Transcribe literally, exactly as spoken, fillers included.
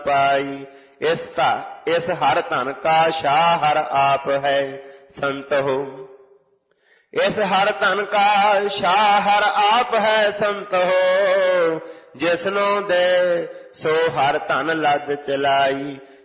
पाई। इस ता इस हर धन का शाह हर आप है संत हो। इस हर धन का शाह हर आप है संत हो। जिसनो दे सो हर धन लद चलाई।